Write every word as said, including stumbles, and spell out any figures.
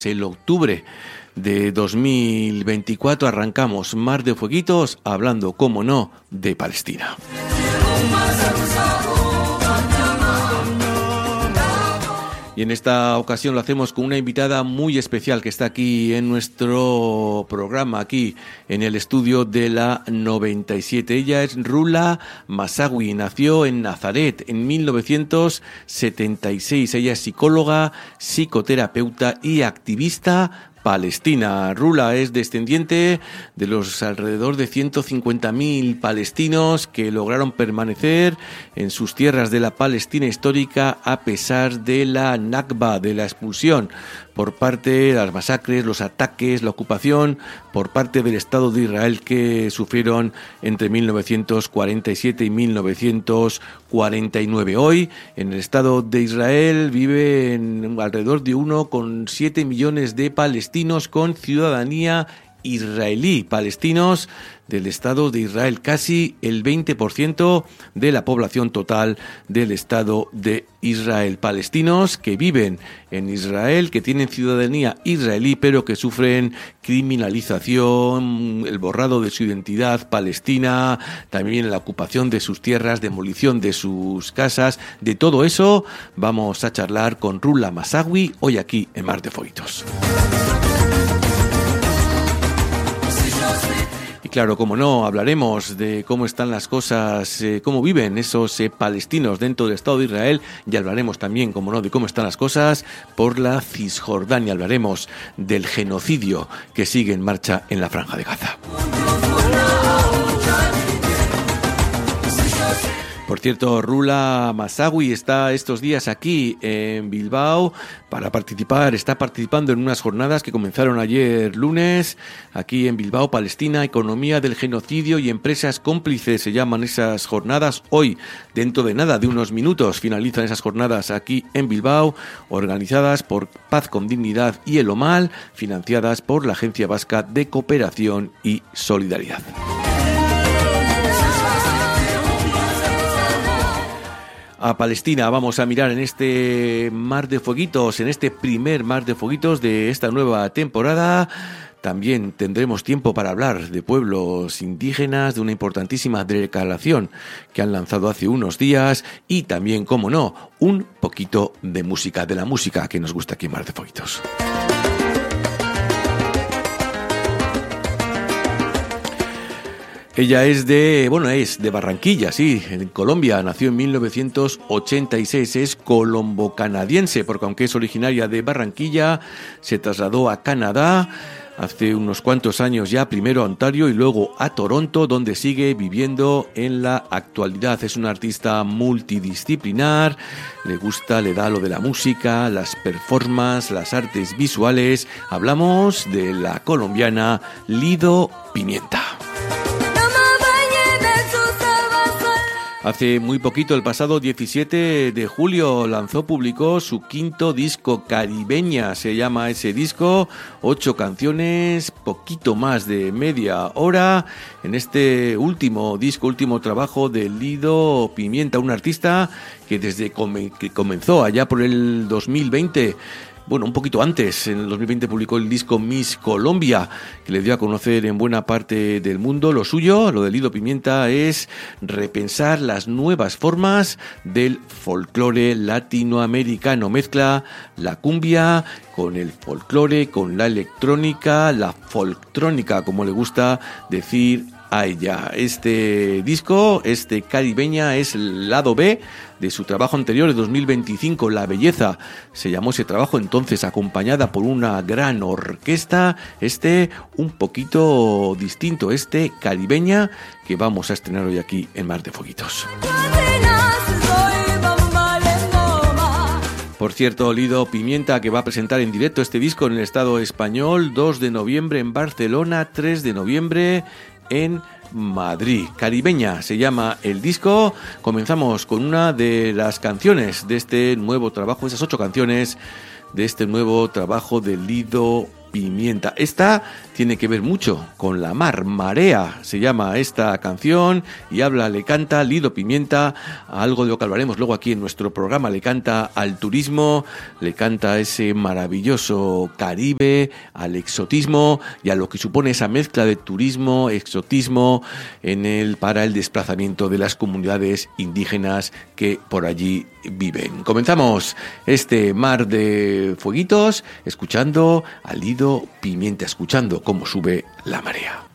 El octubre de dos mil veinticuatro arrancamos Mar de Fueguitos hablando, como no, de Palestina. Y en esta ocasión lo hacemos con una invitada muy especial que está aquí en nuestro programa, aquí en el estudio de la noventa y siete. Ella es Rula Masawi, nació en Nazaret en mil novecientos setenta y seis. Ella es psicóloga, psicoterapeuta y activista palestina. Rula es descendiente de los alrededor de ciento cincuenta mil palestinos que lograron permanecer en sus tierras de la Palestina histórica a pesar de la Nakba, de la expulsión por parte de las masacres, los ataques, la ocupación por parte del Estado de Israel que sufrieron entre mil novecientos cuarenta y siete y mil novecientos cuarenta y nueve. Hoy, en el Estado de Israel, viven alrededor de uno coma siete millones de palestinos con ciudadanía israelí, palestinos del Estado de Israel, casi el veinte por ciento de la población total del Estado de Israel. Palestinos que viven en Israel, que tienen ciudadanía israelí, pero que sufren criminalización, el borrado de su identidad palestina, también la ocupación de sus tierras, demolición de sus casas. De todo eso vamos a charlar con Rula Masawi hoy aquí en Mar de Fueguitos. Y claro, como no, hablaremos de cómo están las cosas, eh, cómo viven esos eh, palestinos dentro del Estado de Israel, y hablaremos también, como no, de cómo están las cosas por la Cisjordania. Hablaremos del genocidio que sigue en marcha en la Franja de Gaza. Por cierto, Rula Masawi está estos días aquí en Bilbao para participar, está participando en unas jornadas que comenzaron ayer lunes, aquí en Bilbao, Palestina, economía del genocidio y empresas cómplices, se llaman esas jornadas. Hoy, dentro de nada, de unos minutos, finalizan esas jornadas aquí en Bilbao, organizadas por Paz con Dignidad y El Omal, financiadas por la Agencia Vasca de Cooperación y Solidaridad. A Palestina vamos a mirar en este Mar de Fueguitos, en este primer Mar de Fueguitos de esta nueva temporada. También tendremos tiempo para hablar de pueblos indígenas, de una importantísima declaración que han lanzado hace unos días y también, como no, un poquito de música, de la música que nos gusta aquí en Mar de Fueguitos. Ella es de, bueno, es de Barranquilla, sí, en Colombia, nació en mil novecientos ochenta y seis, es colombo-canadiense, porque aunque es originaria de Barranquilla, se trasladó a Canadá hace unos cuantos años ya, primero a Ontario y luego a Toronto, donde sigue viviendo en la actualidad. Es una artista multidisciplinar, le gusta, le da lo de la música, las performances, las artes visuales. Hablamos de la colombiana Lido Pimienta. Hace muy poquito, el pasado diecisiete de julio, lanzó, publicó su quinto disco, Caribeña, se llama ese disco, ocho canciones, poquito más de media hora, en este último disco, último trabajo de Lido Pimienta, un artista que desde que comenzó allá por el dos mil veinte, bueno, un poquito antes, en el dos mil veinte publicó el disco Miss Colombia, que le dio a conocer en buena parte del mundo. Lo suyo, lo de Lido Pimienta, es repensar las nuevas formas del folclore latinoamericano. Mezcla la cumbia con el folclore, con la electrónica, la folktrónica, como le gusta decir a ella. Este disco, este Caribeña, es el lado B de su trabajo anterior de dos mil veinticinco, La Belleza. Se llamó ese trabajo entonces, acompañada por una gran orquesta. Este un poquito distinto, este Caribeña, que vamos a estrenar hoy aquí en Mar de Fueguitos. Por cierto, Lido Pimienta, que va a presentar en directo este disco en el Estado español, dos de noviembre en Barcelona, tres de noviembre en Madrid. Caribeña se llama el disco. Comenzamos con una de las canciones de este nuevo trabajo, esas ocho canciones de este nuevo trabajo de Lido Pimienta. Esta tiene que ver mucho con la mar, Marea se llama esta canción y habla, le canta Lido Pimienta, algo de lo que hablaremos luego aquí en nuestro programa, le canta al turismo, le canta a ese maravilloso Caribe, al exotismo y a lo que supone esa mezcla de turismo, exotismo en el, para el desplazamiento de las comunidades indígenas que por allí viven. Comenzamos este mar de fueguitos escuchando a Lido Pimienta, escuchando cómo sube la marea.